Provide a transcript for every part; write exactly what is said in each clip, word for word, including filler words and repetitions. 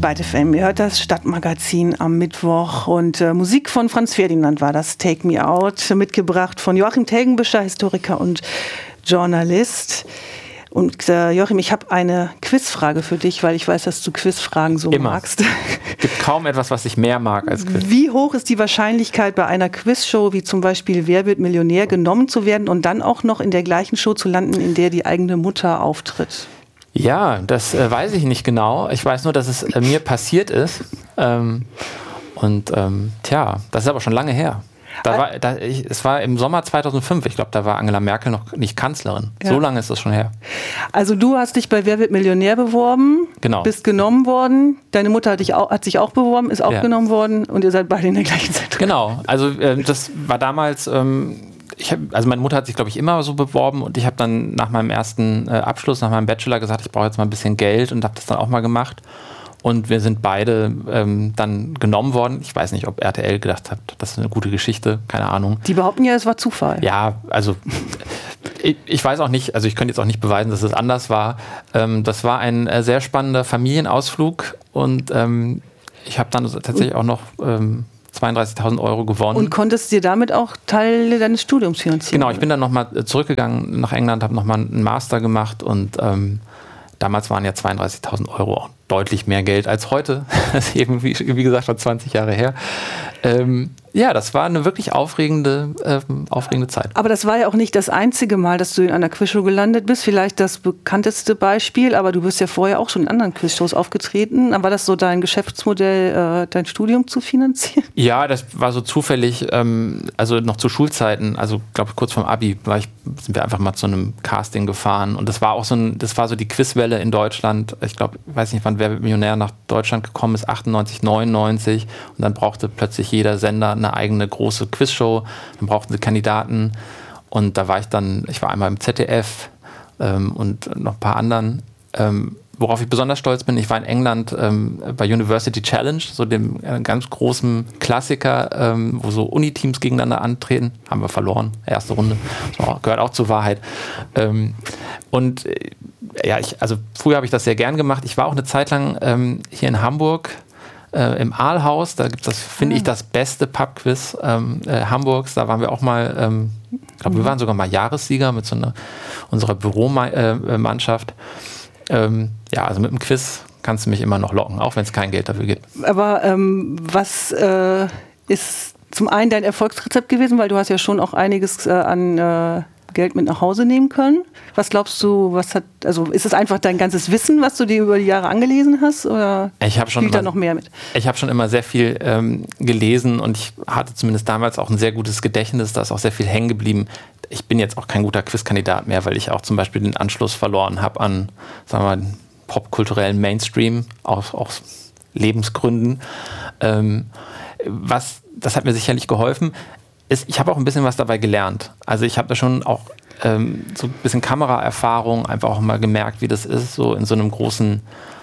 Byte F M. Ihr hört das Stadtmagazin am Mittwoch und äh, Musik von Franz Ferdinand war das, Take Me Out, mitgebracht von Joachim Telgenbischer, Historiker und Journalist. Und äh, Joachim, ich habe eine Quizfrage für dich, weil ich weiß, dass du Quizfragen so Immer. magst. Es gibt kaum etwas, was ich mehr mag als Quiz. Wie hoch ist die Wahrscheinlichkeit, bei einer Quizshow wie zum Beispiel Wer wird Millionär genommen zu werden und dann auch noch in der gleichen Show zu landen, in der die eigene Mutter auftritt? Ja, das äh, weiß ich nicht genau. Ich weiß nur, dass es äh, mir passiert ist. Ähm, und ähm, tja, das ist aber schon lange her. Da war, da, ich, es war im Sommer zweitausendfünf. Ich glaube, da war Angela Merkel noch nicht Kanzlerin. Ja. So lange ist das schon her. Also du hast dich bei Wer wird Millionär beworben, genau. Bist genommen worden. Deine Mutter hat, dich auch, hat sich auch beworben, ist auch ja. genommen worden und ihr seid beide in der gleichen Zeit. Genau, also äh, das war damals... Ähm, Ich hab, also meine Mutter hat sich, glaube ich, immer so beworben und ich habe dann nach meinem ersten äh, Abschluss, nach meinem Bachelor gesagt, ich brauche jetzt mal ein bisschen Geld und habe das dann auch mal gemacht. Und wir sind beide ähm, dann genommen worden. Ich weiß nicht, ob R T L gedacht hat, das ist eine gute Geschichte, keine Ahnung. Die behaupten ja, es war Zufall. Ja, also ich, ich weiß auch nicht, also ich könnte jetzt auch nicht beweisen, dass es anders war. Ähm, das war ein äh, sehr spannender Familienausflug und ähm, ich habe dann tatsächlich auch noch... Ähm, zweiunddreißigtausend Euro gewonnen. Und konntest dir damit auch Teile deines Studiums finanzieren? Genau, ich bin dann nochmal zurückgegangen nach England, habe nochmal einen Master gemacht und ähm, damals waren ja zweiunddreißigtausend Euro auch deutlich mehr Geld als heute. Das ist eben, wie, wie gesagt, schon zwanzig Jahre her. Ähm, ja, das war eine wirklich aufregende, ähm, aufregende Zeit. Aber das war ja auch nicht das einzige Mal, dass du in einer Quizshow gelandet bist. Vielleicht das bekannteste Beispiel, aber du bist ja vorher auch schon in anderen Quizshows aufgetreten. War das so dein Geschäftsmodell, äh, dein Studium zu finanzieren? Ja, das war so zufällig, ähm, also noch zu Schulzeiten, also glaube ich kurz vorm Abi, war ich, sind wir einfach mal zu einem Casting gefahren und das war auch so ein, das war so die Quizwelle in Deutschland. Ich glaube, ich weiß nicht, wann Wer wird Millionär nach Deutschland gekommen ist, achtundneunzig, neunundneunzig und dann brauchte plötzlich jeder Sender eine eigene große Quizshow, dann brauchten sie Kandidaten und da war ich dann, ich war einmal im Z D F ähm, und noch ein paar anderen, ähm, worauf ich besonders stolz bin, ich war in England ähm, bei University Challenge, so dem äh, ganz großen Klassiker, ähm, wo so Uniteams gegeneinander antreten, haben wir verloren, erste Runde, so, gehört auch zur Wahrheit. Ähm, und äh, ja, ich, also früher habe ich das sehr gern gemacht, ich war auch eine Zeit lang ähm, hier in Hamburg, Äh, im Aalhaus, da gibt es, finde ich, das beste Pub-Quiz ähm, äh, Hamburgs. Da waren wir auch mal, ähm, ich glaube, wir waren sogar mal Jahressieger mit so einer unserer Büromannschaft. Ähm, ja, also mit dem Quiz kannst du mich immer noch locken, auch wenn es kein Geld dafür gibt. Aber ähm, was äh, ist zum einen dein Erfolgsrezept gewesen, weil du hast ja schon auch einiges äh, an äh Geld mit nach Hause nehmen können. Was glaubst du, was hat, also ist es einfach dein ganzes Wissen, was du dir über die Jahre angelesen hast, oder ich hab schon spielt immer, da noch mehr mit? Ich habe schon immer sehr viel ähm, gelesen und ich hatte zumindest damals auch ein sehr gutes Gedächtnis, da ist auch sehr viel hängen geblieben. Ich bin jetzt auch kein guter Quizkandidat mehr, weil ich auch zum Beispiel den Anschluss verloren habe an, sagen wir mal, popkulturellen Mainstream, aus, aus Lebensgründen. Ähm, was, das hat mir sicherlich geholfen. Ich habe auch ein bisschen was dabei gelernt. Also ich habe da schon auch ähm, so ein bisschen Kameraerfahrung, einfach auch mal gemerkt, wie das ist, so in so einem großen,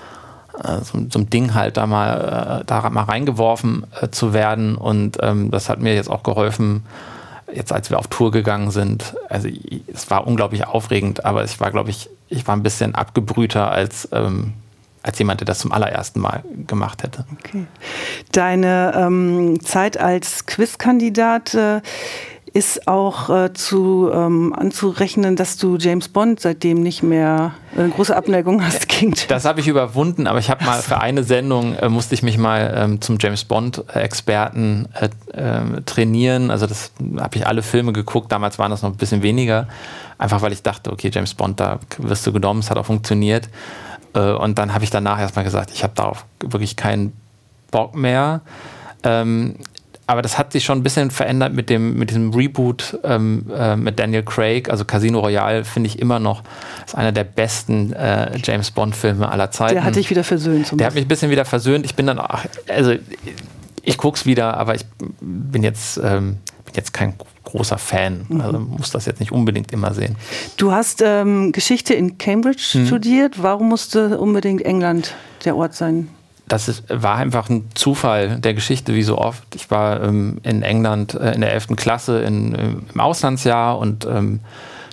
äh, so, so einem Ding halt da mal, äh, da mal reingeworfen äh, zu werden. Und ähm, das hat mir jetzt auch geholfen, jetzt als wir auf Tour gegangen sind. Also ich, es war unglaublich aufregend, aber ich war, glaube ich, ich war ein bisschen abgebrühter als... Ähm, als jemand, der das zum allerersten Mal gemacht hätte. Okay. Deine ähm, Zeit als Quizkandidat äh, ist auch äh, zu ähm, anzurechnen, dass du James Bond seitdem nicht mehr eine äh, große Abneigung hast gegen James. Das habe ich überwunden, aber ich habe mal für eine Sendung, äh, musste ich mich mal ähm, zum James Bond-Experten äh, äh, trainieren. Also das habe ich alle Filme geguckt, damals waren das noch ein bisschen weniger. Einfach weil ich dachte, okay, James Bond, da wirst du genommen, es hat auch funktioniert. Und dann habe ich danach erstmal gesagt, ich habe darauf wirklich keinen Bock mehr. Ähm, aber das hat sich schon ein bisschen verändert mit dem mit diesem Reboot ähm, äh, mit Daniel Craig. Also Casino Royale finde ich immer noch, ist einer der besten äh, James Bond-Filme aller Zeiten. Der hat dich wieder versöhnt. Zum der hat mich ein bisschen wieder versöhnt. Ich bin dann, ach, also ich gucke es wieder, aber ich bin jetzt, ähm, bin jetzt kein großer Fan. Also muss das jetzt nicht unbedingt immer sehen. Du hast ähm, Geschichte in Cambridge hm. studiert. Warum musste unbedingt England der Ort sein? Das ist, war einfach ein Zufall der Geschichte, wie so oft. Ich war ähm, in England äh, in der elften Klasse in, im Auslandsjahr und ähm,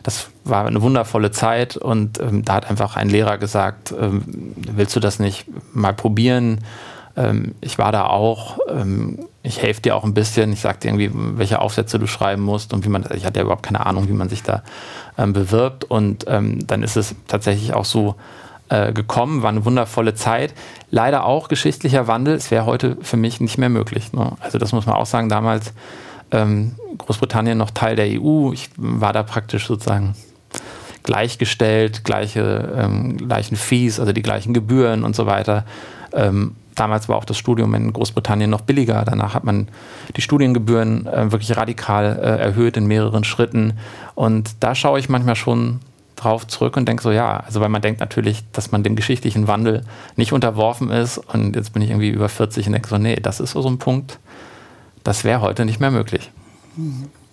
das war eine wundervolle Zeit und ähm, da hat einfach ein Lehrer gesagt, ähm, willst du das nicht mal probieren? Ähm, ich war da auch, ähm, ich helfe dir auch ein bisschen, ich sag dir irgendwie, welche Aufsätze du schreiben musst und wie man, ich hatte ja überhaupt keine Ahnung, wie man sich da ähm, bewirbt und ähm, dann ist es tatsächlich auch so äh, gekommen, war eine wundervolle Zeit. Leider auch geschichtlicher Wandel, es wäre heute für mich nicht mehr möglich. Ne? Also das muss man auch sagen, damals ähm, Großbritannien noch Teil der E U, ich war da praktisch sozusagen gleichgestellt, gleiche, ähm, gleichen Fees, also die gleichen Gebühren und so weiter. Ähm, damals war auch das Studium in Großbritannien noch billiger. Danach hat man die Studiengebühren äh, wirklich radikal äh, erhöht in mehreren Schritten. Und da schaue ich manchmal schon drauf zurück und denke so, ja, also weil man denkt natürlich, dass man dem geschichtlichen Wandel nicht unterworfen ist. Und jetzt bin ich irgendwie über vierzig und denke so, nee, das ist so, so ein Punkt, das wäre heute nicht mehr möglich. Mhm.